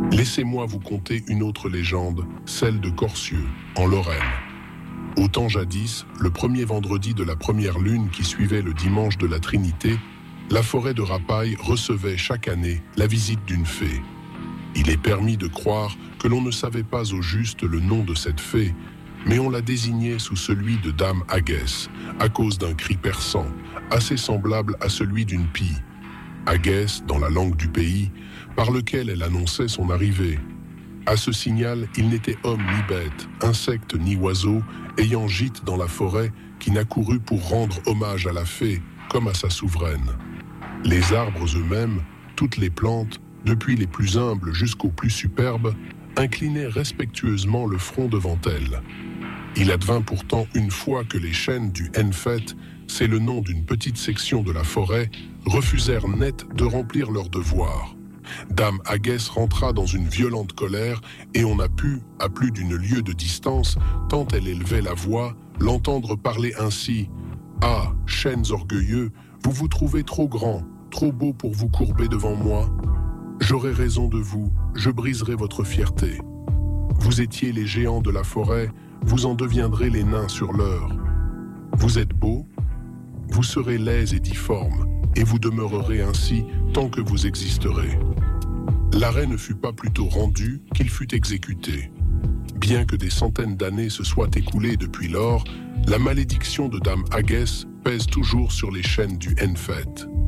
Laissez-moi vous conter une autre légende, celle de Corcieux, en Lorraine. Au temps jadis, le premier vendredi de la première lune qui suivait le dimanche de la Trinité, la forêt de Rapaille recevait chaque année la visite d'une fée. Il est permis de croire que l'on ne savait pas au juste le nom de cette fée, mais on la désignait sous celui de Dame Agès, à cause d'un cri perçant, assez semblable à celui d'une pie. Agès, dans la langue du pays, par lequel elle annonçait son arrivée. À ce signal, il n'était homme ni bête, insecte ni oiseau, ayant gîte dans la forêt, qui n'accourut pour rendre hommage à la fée, comme à sa souveraine. Les arbres eux-mêmes, toutes les plantes, depuis les plus humbles jusqu'aux plus superbes, inclinaient respectueusement le front devant elle. Il advint pourtant une fois que les chênes du Henfet, c'est le nom d'une petite section de la forêt, refusèrent net de remplir leur devoir. Dame Agès rentra dans une violente colère et on a pu, à plus d'une lieue de distance, tant elle élevait la voix, l'entendre parler ainsi. « Ah, chênes orgueilleux, vous vous trouvez trop grands, trop beaux pour vous courber devant moi. J'aurai raison de vous, je briserai votre fierté. Vous étiez les géants de la forêt, vous en deviendrez les nains sur l'heure. Vous êtes beaux, vous serez laids et difformes, et vous demeurerez ainsi tant que vous existerez. » L'arrêt ne fut pas plutôt rendu qu'il fut exécuté. Bien que des centaines d'années se soient écoulées depuis lors, la malédiction de Dame Agès pèse toujours sur les chênes du Henfet.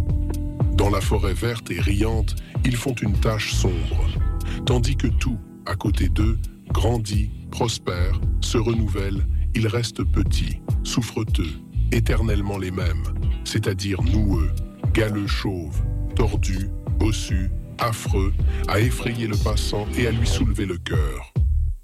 Dans la forêt verte et riante, ils font une tache sombre, tandis que tout, à côté d'eux, grandit, prospère, se renouvelle, ils restent petits, souffreteux, éternellement les mêmes, c'est-à-dire noueux, galeux chauves, tordus, bossus, affreux, à effrayer le passant et à lui soulever le cœur.